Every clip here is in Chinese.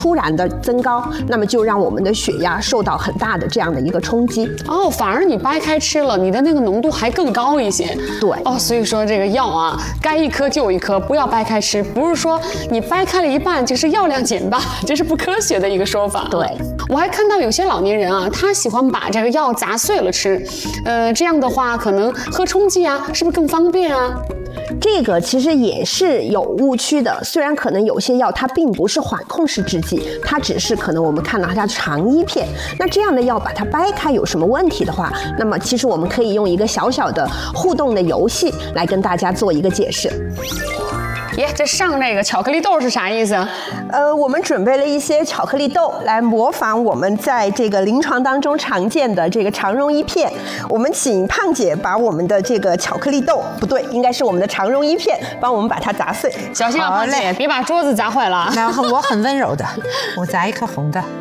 突然的增高，那么就让我们的血压受到很大的这样的一个冲击。 哦，反而你掰开吃了，你的那个浓度还更高一些。 对， 哦，所以说这个药啊，该一颗就一颗，不要掰开吃。不是说你掰开了一半就是药量减半，这是不科学的一个说法。 对， 我还看到有些老年人啊，他喜欢把这个药砸碎了吃，这样的话可能喝冲剂啊，是不是更方便啊？ 这个其实也是有误区的，虽然可能有些药它并不是缓控式制剂，它只是可能我们看到它长一片，那这样的药把它掰开有什么问题的话，那么其实我们可以用一个小小的互动的游戏来跟大家做一个解释。 耶，这上这个巧克力豆是啥意思？ 我们准备了一些巧克力豆来模仿我们在这个临床当中常见的这个肠溶一片。我们请胖姐把我们的这个巧克力豆，不对，应该是我们的肠溶一片，帮我们把它砸碎。 小心啊，胖姐，别把桌子砸坏了。 然后我很温柔的，我砸一颗红的。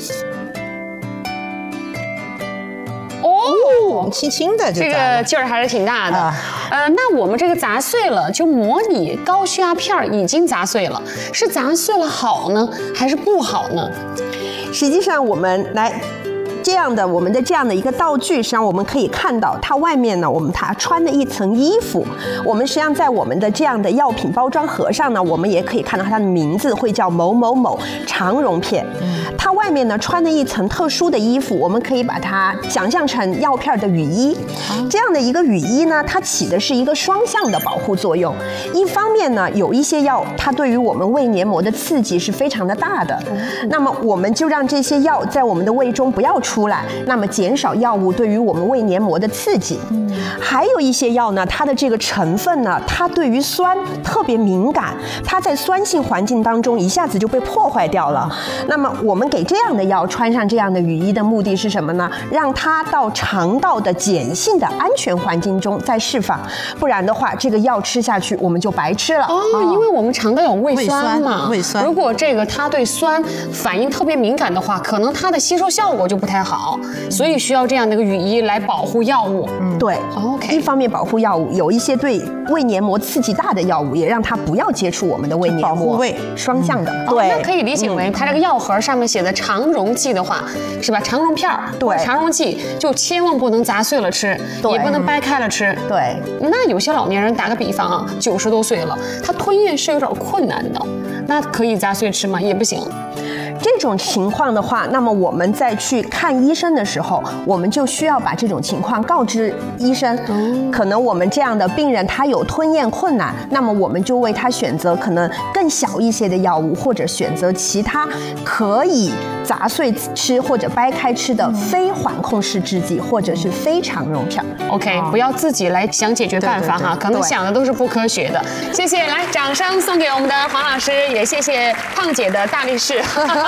哦， 轻轻的就这砸了个劲儿还是挺大的。 啊那我们这个砸碎了，就模拟高血压片已经砸碎了，是砸碎了好呢，还是不好呢？ 实际上我们来我们的这样的一个道具，实际上我们可以看到它外面呢，它穿的一层衣服。我们实际上在我们的这样的药品包装盒上呢，我们也可以看到它的名字会叫某某某肠溶片。它外面呢穿的一层特殊的衣服，我们可以把它想象成药片的雨衣。这样的一个雨衣呢，它起的是一个双向的保护作用。一方面呢，有一些药它对于我们胃黏膜的刺激是非常的大的，那么我们就让这些药在我们的胃中不要出来，那么减少药物对于我们胃黏膜的刺激。还有一些药呢，它的这个成分呢，它对于酸特别敏感，它在酸性环境当中一下子就被破坏掉了。那么我们给这样的药穿上这样的雨衣的目的是什么呢？让它到肠道的碱性的安全环境中再释放，不然的话这个药吃下去我们就白吃了。 因为我们肠道有胃酸嘛， 胃酸如果这个它对酸反应特别敏感的话，可能它的吸收效果就不太好，所以需要这样的一个雨衣来保护药物。 对 ，OK， 一方面保护药物，有一些对胃黏膜刺激大的药物，也让它不要接触我们的胃黏膜， 保护胃， 双向的。对， 那可以理解为它这个药盒上面写的肠溶剂的话，是吧？肠溶片儿， 对， 肠溶剂就千万不能砸碎了吃，也不能掰开了吃。 对， 那有些老年人，打个比方啊，90多岁了，他吞咽是有点困难的，那可以砸碎吃吗？也不行。 这种情况的话，那么我们在去看医生的时候，我们就需要把这种情况告知医生。可能我们这样的病人他有吞咽困难，那么我们就为他选择可能更小一些的药物，或者选择其他可以砸碎吃或者掰开吃的非缓控式制剂，或者是非肠溶片。 OK， 不要自己来想解决办法哈，可能想的都是不科学的。谢谢，来掌声送给我们的黄老师，也谢谢胖姐的大力士。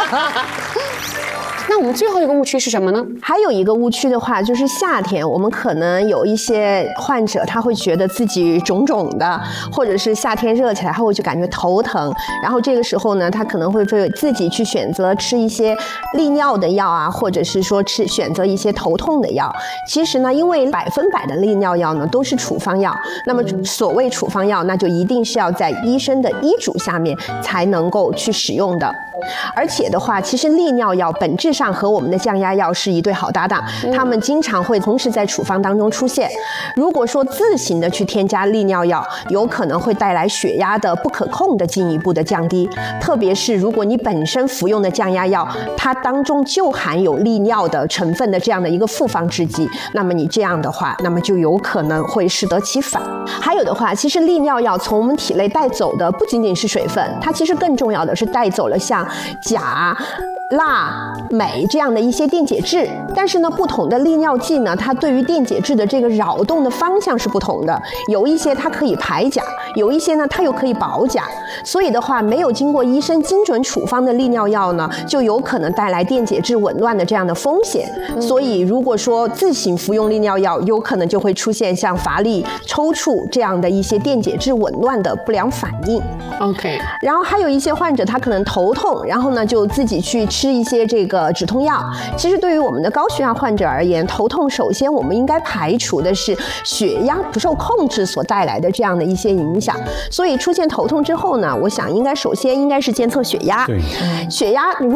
那我们最后一个误区是什么呢？ 还有一个误区的话，就是夏天我们可能有一些患者他会觉得自己肿肿的，或者是夏天热起来他会就感觉头疼，然后这个时候呢，他可能会自己去选择吃一些利尿的药啊，或者是说选择一些头痛的药。其实呢，因为100%的利尿药呢都是处方药，那么所谓处方药，那就一定是要在医生的医嘱下面才能够去使用的。而且的话，其实利尿药本质上和我们的降压药是一对好搭档，它们经常会同时在处方当中出现。如果说自行的去添加利尿药，有可能会带来血压的不可控的进一步的降低，特别是如果你本身服用的降压药，它当中就含有利尿的成分的这样的一个复方制剂，那么你这样的话，那么就有可能会适得其反。还有的话，其实利尿药从我们体内带走的不仅仅是水分，它其实更重要的是带走了像钾、钠、镁这样的一些电解质，但是呢，不同的利尿剂呢，它对于电解质的这个扰动的方向是不同的，有一些它可以排钾，有一些呢它又可以保钾，所以的话，没有经过医生精准处方的利尿药呢，就有可能带来电解质紊乱的这样的风险。所以如果说自行服用利尿药，有可能就会出现像乏力、抽搐这样的一些电解质紊乱的不良反应。 OK， 然后还有一些患者他可能头痛，然后呢就自己去吃一些这个止痛药。其实对于我们的高血压患者而言，头痛首先我们应该排除的是血压不受控制所带来的这样的一些影响。所以出现头痛之后呢，我想首先应该是监测血压。 对， 血压